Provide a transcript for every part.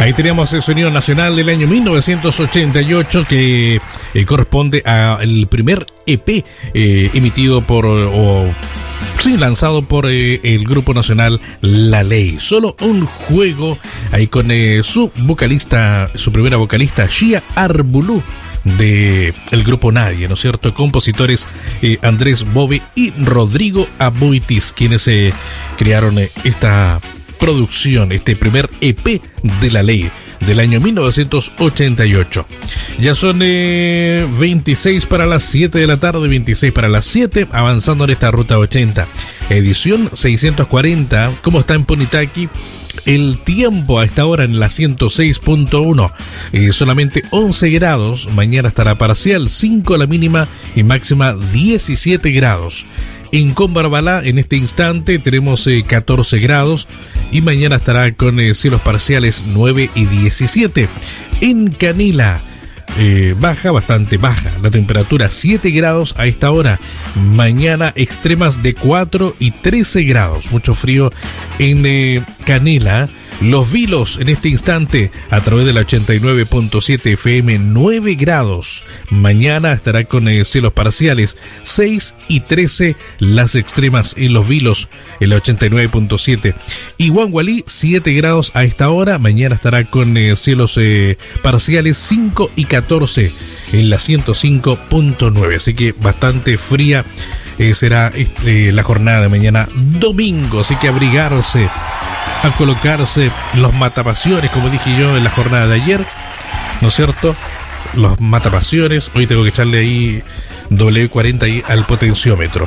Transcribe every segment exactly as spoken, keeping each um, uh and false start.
Ahí teníamos el sonido nacional del año mil novecientos ochenta y ocho que eh, corresponde al primer E P eh, emitido por o sí, lanzado por eh, el grupo nacional La Ley. Solo un juego ahí con eh, su vocalista, su primera vocalista, Shia Arbulú, de el grupo Nadie, ¿no es cierto? Compositores eh, Andrés Bove y Rodrigo Aboitis, quienes eh, crearon eh, esta producción, este primer E P de La Ley del año mil novecientos ochenta y ocho. Ya son eh, veintiséis para las siete de la tarde, veintiséis para las siete, avanzando en esta ruta ochenta. Edición seiscientos cuarenta, ¿cómo está en Punitaqui? El tiempo a esta hora en la ciento seis punto uno, eh, solamente once grados, mañana estará parcial, cinco la mínima y máxima diecisiete grados. En Combarbalá, en este instante, tenemos eh, catorce grados y mañana estará con eh, cielos parciales nueve y diecisiete. En Canela, eh, baja, bastante baja, la temperatura siete grados a esta hora. Mañana extremas de cuatro y trece grados, mucho frío en eh, Canela. Los Vilos en este instante a través de la ochenta y nueve punto siete F M, nueve grados. Mañana estará con eh, cielos parciales, seis y trece las extremas en Los Vilos en la ochenta y nueve punto siete. Y Huangualí, siete grados a esta hora. Mañana estará con eh, cielos eh, parciales, cinco y catorce en la ciento cinco punto nueve. Así que bastante fría eh, será eh, la jornada de mañana domingo. Así que abrigarse, a colocarse los matapasiones, como dije yo en la jornada de ayer, ¿no es cierto? Los matapasiones. Hoy tengo que echarle ahí doble cuarenta ahí al potenciómetro.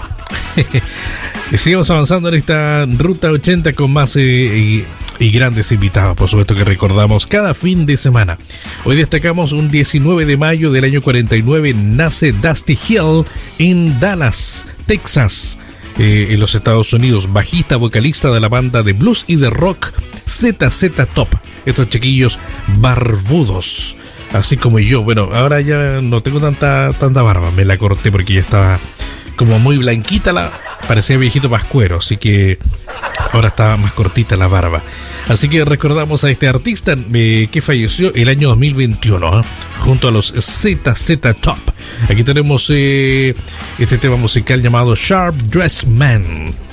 Y seguimos avanzando en esta ruta ochenta con más eh, y, y grandes invitados, por supuesto, que recordamos cada fin de semana. Hoy destacamos un diecinueve de mayo del año cuarenta y nueve, nace Dusty Hill en Dallas, Texas, Eh, en los Estados Unidos, bajista, vocalista de la banda de blues y de rock Z Z Top. Estos chiquillos barbudos, así como yo. Bueno, ahora ya no tengo tanta tanta barba, me la corté porque ya estaba como muy blanquita, la parecía viejito pascuero, así que ahora estaba más cortita la barba. Así que recordamos a este artista eh, que falleció el año dos mil veintiuno, ¿eh? junto a los Z Z Top. Aquí tenemos eh, este tema musical llamado Sharp Dressed Man.